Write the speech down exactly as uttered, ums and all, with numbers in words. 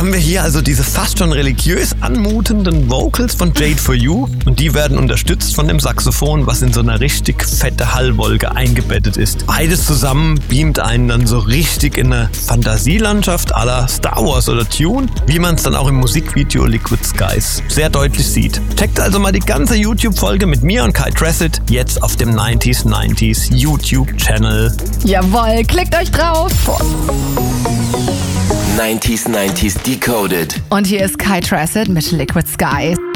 haben wir hier also diese fast schon religiös anmutenden Vocals von Jade For You und die werden unterstützt von dem Saxophon, was in so einer richtig fette Hallwolke eingebettet ist. Beides zusammen beamt einen dann so richtig in eine Fantasielandschaft à la Star Wars oder Tune, wie man es dann auch im Musikvideo Liquid Skies sehr deutlich sieht. Checkt also mal die ganze YouTube-Folge mit mir und Kai Tressett jetzt auf dem neunziger neunzig YouTube-Channel. Jawohl, klickt euch drauf. neunziger neunzig Decoded. Und hier ist Kai Tressett mit Liquid Skies.